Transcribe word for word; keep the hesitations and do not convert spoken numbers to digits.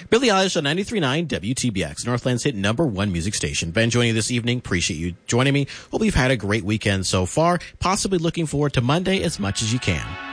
Billie Eilish on ninety-three point nine W T B X, Northland's hit number one music station. Ben joining you this evening. Appreciate you joining me. Hope you've had a great weekend so far. Possibly looking forward to Monday as much as you can.